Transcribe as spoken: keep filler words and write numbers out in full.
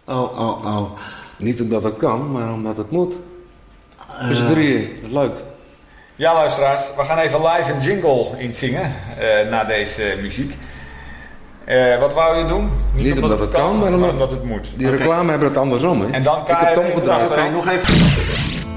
Oh, oh, oh. Niet omdat het kan, maar omdat het moet. Dus uh, drieën, leuk. Ja, luisteraars, we gaan even live een jingle inzingen uh, na deze uh, muziek. Uh, wat wou je doen? Niet, Niet omdat, omdat het kan, kan maar omdat, maar omdat het moet. Die okay. reclame hebben het andersom, hè? En dan ik heb het omgedraaid. Oké, nog even...